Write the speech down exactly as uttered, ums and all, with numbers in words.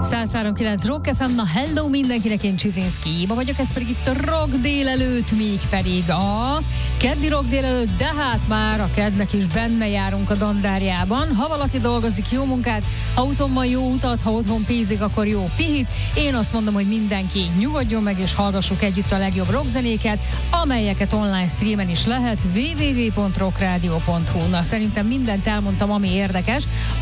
száz három kilenc Rock ef em, na hello mindenkinek, én Csizinszkiba vagyok, ez pedig itt a Rock délelőtt, még pedig a keddi Rock délelőtt, de hát már a kednek is benne járunk a dandárjában. Ha valaki dolgozik, jó munkát, ha úton van, jó utat, ha otthon pízik, akkor jó pihit. Én azt mondom, hogy mindenki nyugodjon meg, és hallgassuk együtt a legjobb rockzenéket, amelyeket online streamen is lehet, double-u double-u double-u pont rockradio pont hu. Na, szerintem mindent elmondtam, ami érdekes.